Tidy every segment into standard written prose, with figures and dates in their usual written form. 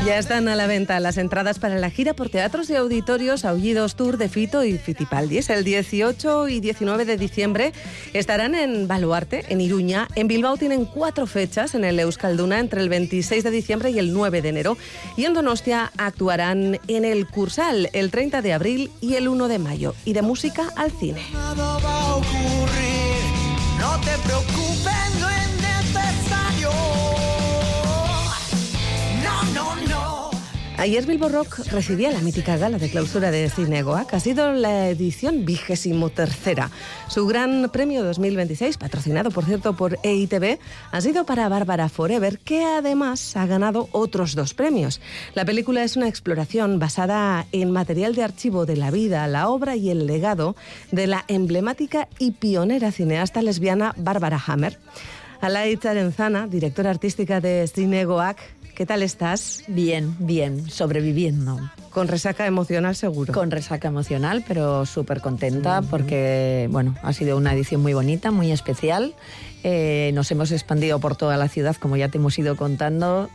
Ya están a la venta las entradas para la gira por teatros y auditorios Aullidos Tour de Fito y Fitipaldis. El 18 y 19 de diciembre estarán en Baluarte, en Iruña. En Bilbao tienen 4 fechas, en el Euskalduna entre el 26 de diciembre y el 9 de enero. Y en Donostia actuarán en el Cursal el 30 de abril y el 1 de mayo. Y de música al cine. Nada va a ocurrir, no te preocupes, no es necesario. No. Ayer Bilbo Rock recibía la mítica gala de clausura de Zinegoak. Ha sido la edición 23ª. Su gran premio 2026, patrocinado por cierto por EITB, ha sido para Bárbara Forever, que además ha ganado otros 2 premios. La película es una exploración basada en material de archivo de la vida, la obra y el legado de la emblemática y pionera cineasta lesbiana Bárbara Hammer. Alaitz Arenzana, directora artística de Zinegoak, ¿qué tal estás? Bien, sobreviviendo. Con resaca emocional seguro. Con resaca emocional, pero súper contenta porque, bueno, ha sido una edición muy bonita, muy especial. Nos hemos expandido por toda la ciudad, como ya te hemos ido contando,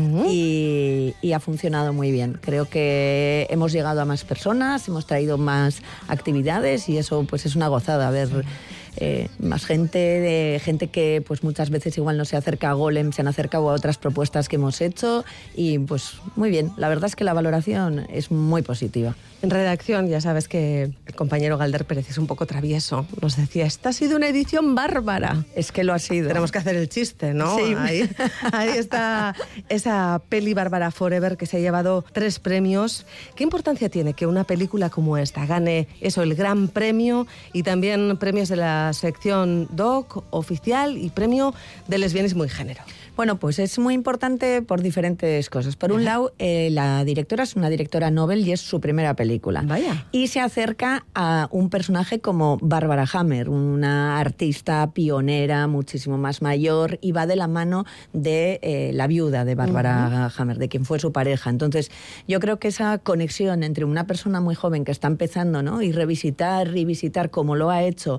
y ha funcionado muy bien. Creo que hemos llegado a más personas, hemos traído más actividades y eso pues es una gozada ver más gente que pues muchas veces igual no se acerca a Golem, se han acercado a otras propuestas que hemos hecho y pues muy bien. La verdad es que la valoración es muy positiva. En redacción ya sabes que el compañero Galder Pérez es un poco travieso. Nos decía, esta ha sido una edición bárbara. Es que lo ha sido. Tenemos que hacer el chiste, ¿no? Sí. Ahí está esa peli Bárbara Forever que se ha llevado 3 premios. ¿Qué importancia tiene que una película como esta gane eso, el gran premio y también premios de la sección DOC oficial y premio de lesbianismo y género? Bueno, pues es muy importante por diferentes cosas. Por un lado, la directora es una directora Nobel y es su primera película. Vaya. Y se acerca a un personaje como Bárbara Hammer, una artista pionera, muchísimo más mayor, y va de la mano de la viuda de Bárbara Hammer, de quien fue su pareja. Entonces, yo creo que esa conexión entre una persona muy joven que está empezando, ¿no?, y revisitar como lo ha hecho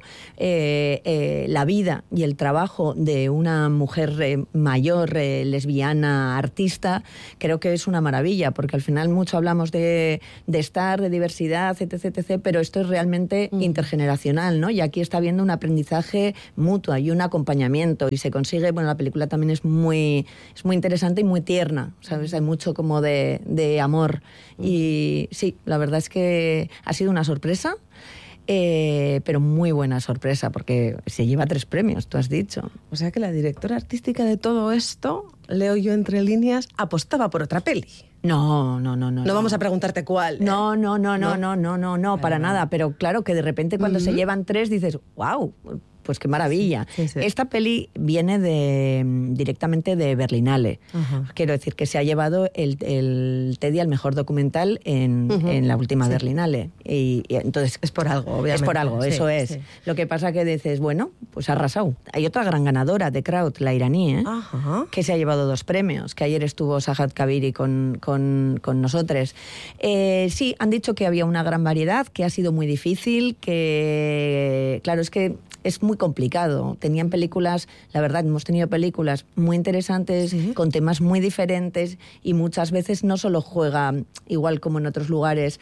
la vida y el trabajo de una mujer mayor, lesbiana, artista, creo que es una maravilla, porque al final mucho hablamos de estar, de diversidad, etc., pero esto es realmente intergeneracional, ¿no? Y aquí está habiendo un aprendizaje mutuo y un acompañamiento, y se consigue, bueno, la película también es muy interesante y muy tierna, ¿sabes? Hay mucho como de amor, y sí, la verdad es que ha sido una sorpresa. Pero muy buena sorpresa, porque se lleva 3 premios, tú has dicho. O sea que la directora artística de todo esto, leo yo entre líneas, apostaba por otra peli. No. No vamos a preguntarte cuál. No, para nada. Pero claro que de repente cuando se llevan 3 dices, wow, pues qué maravilla. Sí. Esta peli viene directamente de Berlinale. Quiero decir que se ha llevado el Teddy al mejor documental en la última Berlinale. Y entonces es por algo, obviamente. Es por algo, eso es. Sí. Lo que pasa que dices, bueno, pues ha arrasado. Hay otra gran ganadora de Crowd, la iraní, que se ha llevado 2 premios, que ayer estuvo Sajad Kabiri con nosotros. Sí, han dicho que había una gran variedad, que ha sido muy difícil, que claro, es que es muy complicado. Tenían películas, la verdad, hemos tenido películas muy interesantes, con temas muy diferentes, y muchas veces no solo juega, igual como en otros lugares,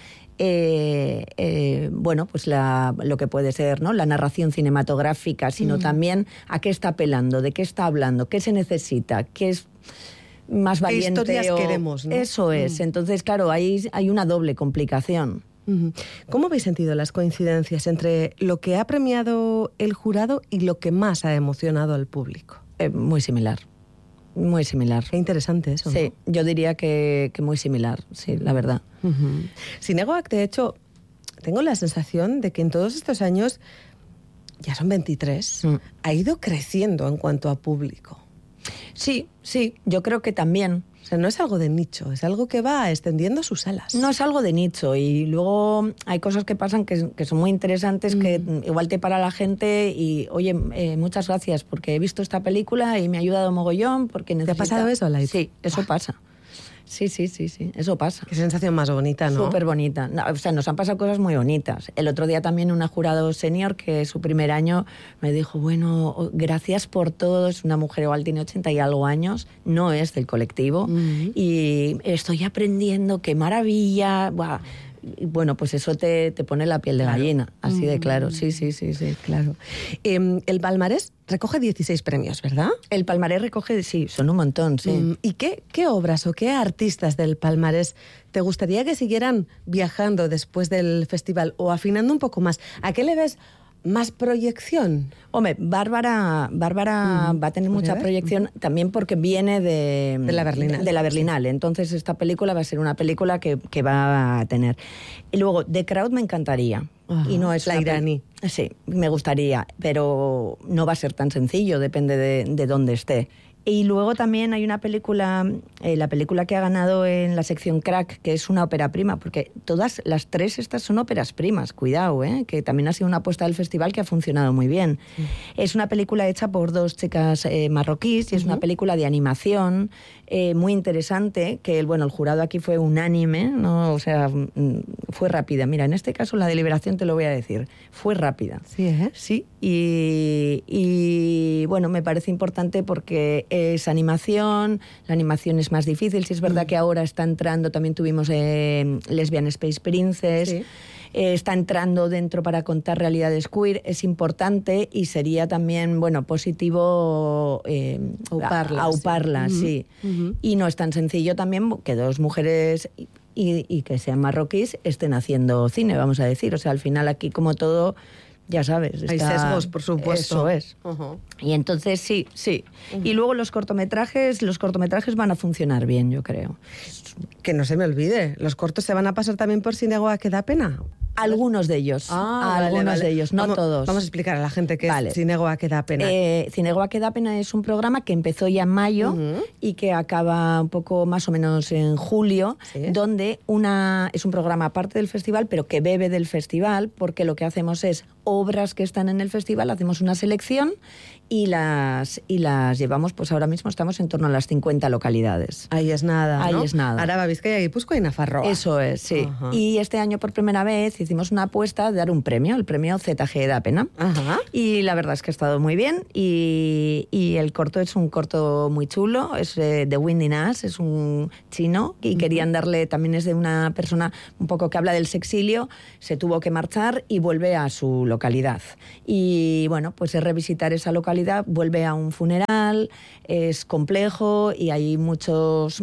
bueno, pues lo que puede ser, ¿no?, la narración cinematográfica, sino también a qué está apelando, de qué está hablando, qué se necesita, qué es más valiente. ¿Qué historias queremos, no? Eso es. Entonces, claro, hay una doble complicación. ¿Cómo habéis sentido las coincidencias entre lo que ha premiado el jurado y lo que más ha emocionado al público? Muy similar. Muy similar. Qué interesante eso, Sí, ¿no? yo diría que muy similar, sí, la verdad. Zinegoak, de hecho, tengo la sensación de que en todos estos años, ya son 23, ha ido creciendo en cuanto a público. Sí, yo creo que también. O sea, no es algo de nicho, es algo que va extendiendo sus alas. No es algo de nicho, y luego hay cosas que pasan que son muy interesantes, que igual te para la gente y, oye, muchas gracias porque he visto esta película y me ha ayudado mogollón porque necesita... ¿Te ha pasado eso, Alaitz? Sí, eso pasa. Sí, eso pasa. Qué sensación más bonita, ¿no? Súper bonita. No, o sea, nos han pasado cosas muy bonitas. El otro día también una jurado senior que su primer año me dijo, bueno, gracias por todo, es una mujer igual tiene 80 y algo años, no es del colectivo, y estoy aprendiendo, qué maravilla. Buah. Y bueno, pues eso te pone la piel de gallina, así de claro. Sí, claro. El palmarés recoge 16 premios, ¿verdad? El palmarés recoge, sí, son un montón, sí. ¿Y qué obras o qué artistas del palmarés te gustaría que siguieran viajando después del festival o afinando un poco más? ¿A qué le ves más proyección? Hombre, Bárbara va a tener mucha proyección también porque viene de la Berlinale. De la Berlinale. Entonces esta película va a ser una película que va a tener. Y luego, The Crowd me encantaría. Ajá, y no es la iraní. Sí, me gustaría, pero no va a ser tan sencillo, depende de dónde esté. Y luego también hay una película, la película que ha ganado en la sección Crack, que es una ópera prima, porque todas las tres estas son óperas primas, cuidado, que también ha sido una apuesta del festival que ha funcionado muy bien. Es una película hecha por dos chicas marroquíes y es una película de animación muy interesante, que el jurado aquí fue unánime, ¿no? O sea, fue rápida. Mira, en este caso la deliberación te lo voy a decir, fue rápida. Sí, ¿eh? Sí, y bueno, me parece importante porque es animación, la animación es más difícil, si es verdad que ahora está entrando, también tuvimos Lesbian Space Princess, sí. Está entrando dentro para contar realidades queer, es importante y sería también, positivo auparlas, sí. Y no es tan sencillo también que dos mujeres y que sean marroquíes estén haciendo cine, vamos a decir. O sea, al final aquí como todo, ya sabes. Hay sesgos, por supuesto. Eso es. Y entonces sí. Y luego los cortometrajes van a funcionar bien, yo creo. Que no se me olvide, ¿los cortos se van a pasar también por Cinegoa que da pena? Algunos de ellos. Algunos de ellos, no todos. Vamos a explicar a la gente qué es Cinegoa que da pena. Cinegoa que da pena es un programa que empezó ya en mayo y que acaba un poco más o menos en julio, donde es un programa aparte del festival, pero que bebe del festival, porque lo que hacemos es obras que están en el festival, hacemos una selección y las llevamos, pues ahora mismo estamos en torno a las 50 localidades. Ahí es nada, Ahí ¿no? es nada. Araba, Bizkaia, Guipúzcoa y Nafarroa. Eso es, sí. Ajá. Y este año por primera vez hicimos una apuesta de dar un premio, el premio ZG da pena. Ajá. Y la verdad es que ha estado muy bien y el corto es un corto muy chulo, es de Windy Nash, es un chino y querían darle, también es de una persona un poco que habla del sexilio, se tuvo que marchar y vuelve a su localidad. Y bueno, pues es revisitar esa localidad, vuelve a un funeral, es complejo y hay muchas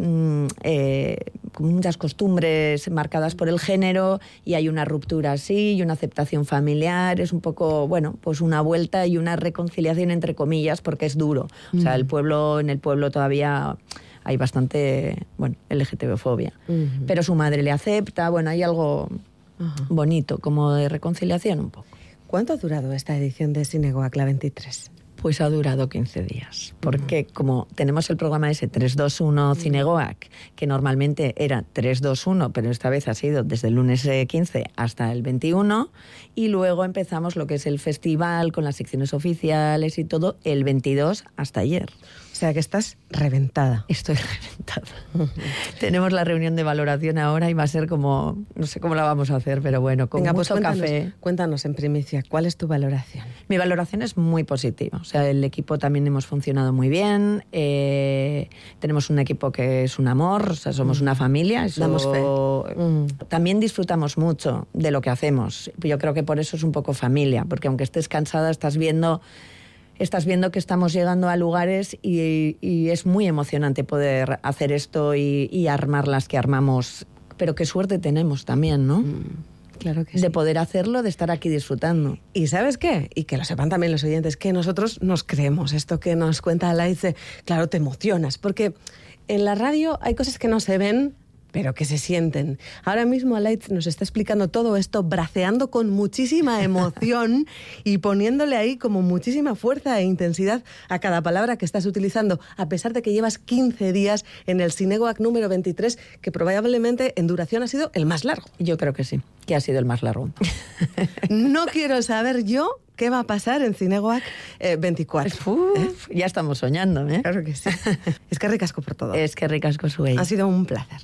costumbres marcadas por el género y hay una ruptura así y una aceptación familiar, es un poco, pues una vuelta y una reconciliación entre comillas porque es duro. O sea, en el pueblo todavía hay bastante, LGTB-fobia. Pero su madre le acepta, hay algo bonito, como de reconciliación un poco. ¿Cuánto ha durado esta edición de Cinegoac, la 23? Pues ha durado 15 días, porque como tenemos el programa ese 321 Cinegoac, que normalmente era 321, pero esta vez ha sido desde el lunes 15 hasta el 21, y luego empezamos lo que es el festival con las secciones oficiales y todo el 22 hasta ayer. O sea que estás reventada. Estoy reventada. Tenemos la reunión de valoración ahora y va a ser como, no sé cómo la vamos a hacer, pero con mucho café. Cuéntanos en primicia, ¿cuál es tu valoración? Mi valoración es muy positiva. O sea, el equipo también hemos funcionado muy bien. Tenemos un equipo que es un amor, o sea, somos una familia. Eso, damos fe. También disfrutamos mucho de lo que hacemos. Yo creo que por eso es un poco familia, porque aunque estés cansada, estás viendo que estamos llegando a lugares y es muy emocionante poder hacer esto y armar las que armamos. Pero qué suerte tenemos también, ¿no? Claro que sí. De poder hacerlo, de estar aquí disfrutando. ¿Y sabes qué? Y que lo sepan también los oyentes, que nosotros nos creemos esto que nos cuenta Alaitze. Claro, te emocionas, porque en la radio hay cosas que no se ven, pero que se sienten. Ahora mismo Alaitz nos está explicando todo esto, braceando con muchísima emoción y poniéndole ahí como muchísima fuerza e intensidad a cada palabra que estás utilizando, a pesar de que llevas 15 días en el Zinegoak número 23, que probablemente en duración ha sido el más largo. Yo creo que sí, que ha sido el más largo. No quiero saber yo qué va a pasar en Zinegoak 24. Ya estamos soñando, ¿eh? Claro que sí. Es que ricasco por todo. Es que ricasco su ella. Ha sido un placer.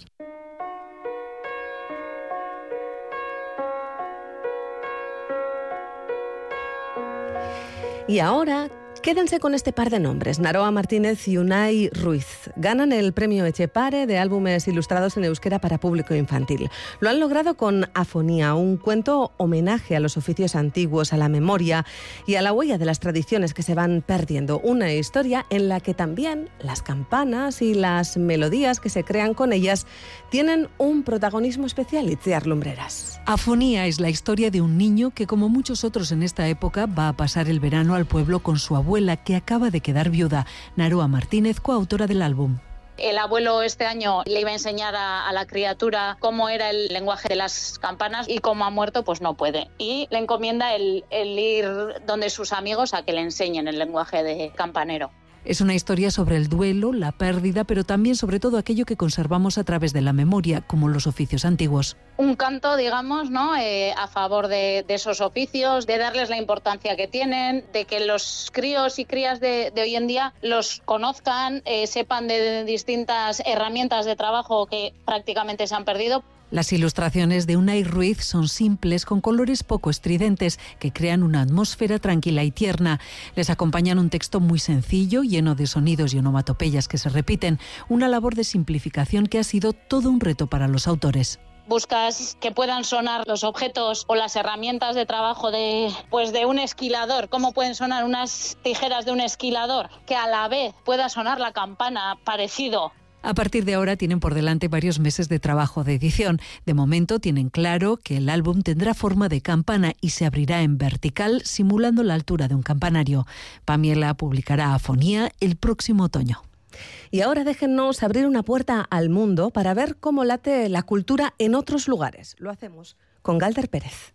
Y ahora, quédense con este par de nombres, Naroa Martínez y Unai Ruiz. Ganan el premio Etxepare de álbumes ilustrados en euskera para público infantil. Lo han logrado con Afonía, un cuento homenaje a los oficios antiguos, a la memoria y a la huella de las tradiciones que se van perdiendo. Una historia en la que también las campanas y las melodías que se crean con ellas tienen un protagonismo especial, Itziar Lumbreras. Afonía es la historia de un niño que, como muchos otros en esta época, va a pasar el verano al pueblo con su abuela, que acaba de quedar viuda. Naroa Martínez, coautora del álbum. El abuelo este año le iba a enseñar a la criatura cómo era el lenguaje de las campanas y como ha muerto, pues no puede. Y le encomienda el ir donde sus amigos a que le enseñen el lenguaje de campanero. Es una historia sobre el duelo, la pérdida, pero también sobre todo aquello que conservamos a través de la memoria, como los oficios antiguos. Un canto, digamos, ¿no? A favor de esos oficios, de darles la importancia que tienen, de que los críos y crías de hoy en día los conozcan, sepan de distintas herramientas de trabajo que prácticamente se han perdido. Las ilustraciones de Unai Ruiz son simples, con colores poco estridentes, que crean una atmósfera tranquila y tierna. Les acompañan un texto muy sencillo, lleno de sonidos y onomatopeyas que se repiten, una labor de simplificación que ha sido todo un reto para los autores. Buscas que puedan sonar los objetos o las herramientas de trabajo de un esquilador. ¿Cómo pueden sonar unas tijeras de un esquilador? Que a la vez pueda sonar la campana parecido. A partir de ahora tienen por delante varios meses de trabajo de edición. De momento tienen claro que el álbum tendrá forma de campana y se abrirá en vertical, simulando la altura de un campanario. Pamiela publicará Afonía el próximo otoño. Y ahora déjennos abrir una puerta al mundo para ver cómo late la cultura en otros lugares. Lo hacemos con Galder Pérez.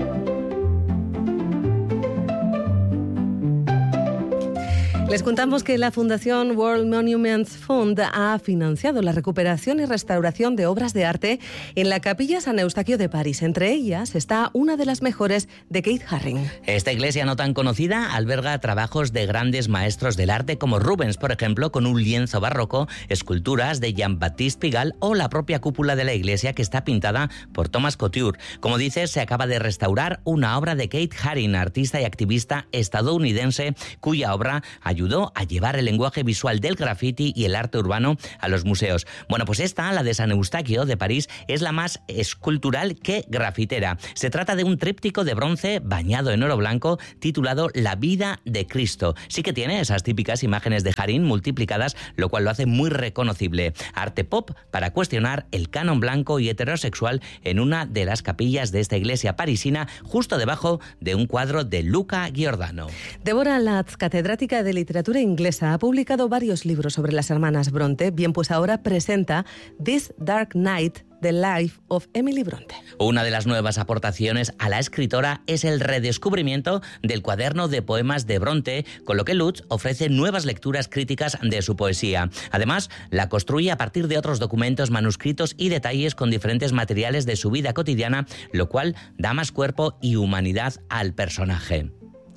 Les contamos que la Fundación World Monuments Fund ha financiado la recuperación y restauración de obras de arte en la Capilla San Eustaquio de París. Entre ellas está una de las mejores de Keith Haring. Esta iglesia no tan conocida alberga trabajos de grandes maestros del arte como Rubens, por ejemplo, con un lienzo barroco, esculturas de Jean-Baptiste Pigalle o la propia cúpula de la iglesia que está pintada por Thomas Couture. Como dices, se acaba de restaurar una obra de Keith Haring, artista y activista estadounidense, cuya obra ayudó a llevar el lenguaje visual del graffiti y el arte urbano a los museos. Bueno, pues esta, la de San Eustaquio de París, es la más escultural que grafitera. Se trata de un tríptico de bronce bañado en oro blanco titulado La vida de Cristo. Sí que tiene esas típicas imágenes de Haring multiplicadas, lo cual lo hace muy reconocible. Arte pop para cuestionar el canon blanco y heterosexual en una de las capillas de esta iglesia parisina, justo debajo de un cuadro de Luca Giordano. Deborah Latz, catedrática de literatura inglesa, ha publicado varios libros sobre las hermanas Bronte. Bien, pues ahora presenta This Dark Night, The Life of Emily Bronte. Una de las nuevas aportaciones a la escritora es el redescubrimiento del cuaderno de poemas de Bronte, con lo que Lutz ofrece nuevas lecturas críticas de su poesía. Además, la construye a partir de otros documentos, manuscritos y detalles con diferentes materiales de su vida cotidiana, lo cual da más cuerpo y humanidad al personaje.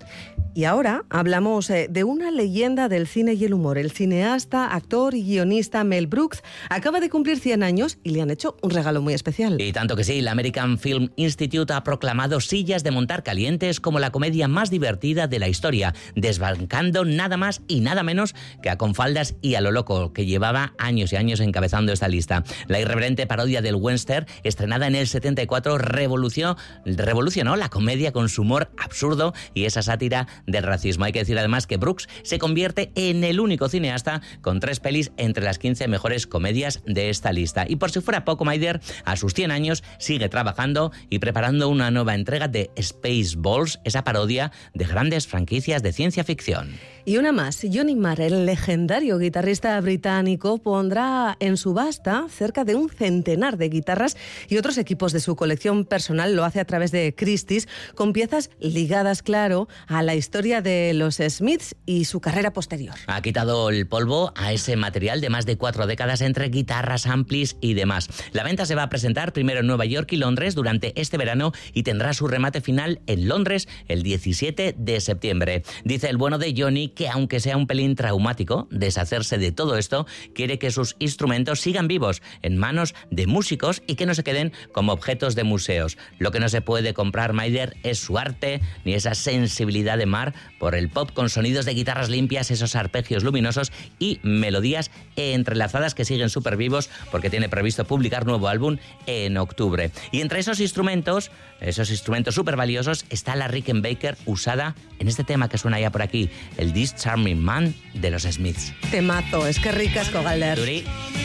Y ahora hablamos de una leyenda del cine y el humor. El cineasta, actor y guionista Mel Brooks acaba de cumplir 100 años y le han hecho un regalo muy especial. Y tanto que sí, la American Film Institute ha proclamado Sillas de montar calientes como la comedia más divertida de la historia, desbancando nada más y nada menos que a Con faldas y a lo loco, que llevaba años y años encabezando esta lista. La irreverente parodia del western, estrenada en el 74, revolucionó la comedia con su humor absurdo y esa sátira del racismo. Hay que decir además que Brooks se convierte en el único cineasta con 3 pelis entre las 15 mejores comedias de esta lista. Y por si fuera poco, Maider, a sus 100 años sigue trabajando y preparando una nueva entrega de Spaceballs, esa parodia de grandes franquicias de ciencia ficción. Y una más, Johnny Marr, el legendario guitarrista británico, pondrá en subasta cerca de un centenar de guitarras y otros equipos de su colección personal. Lo hace a través de Christie's, con piezas ligadas, claro, a la historia de los Smiths y su carrera posterior. Ha quitado el polvo a ese material de más de 4 décadas entre guitarras, amplis y demás. La venta se va a presentar primero en Nueva York y Londres durante este verano y tendrá su remate final en Londres el 17 de septiembre. Dice el bueno de Johnny que, aunque sea un pelín traumático deshacerse de todo esto, quiere que sus instrumentos sigan vivos en manos de músicos y que no se queden como objetos de museos. Lo que no se puede comprar, Maider, es su arte ni esa sensibilidad de Marr por el pop con sonidos de guitarras limpias, esos arpegios luminosos y melodías entrelazadas que siguen súper vivos, porque tiene previsto publicar nuevo álbum en octubre. Y entre esos instrumentos súper valiosos, está la Rickenbacker usada en este tema que suena ya por aquí, el This Charming Man de los Smiths. Temazo, es que ricasco, Galder. Duri.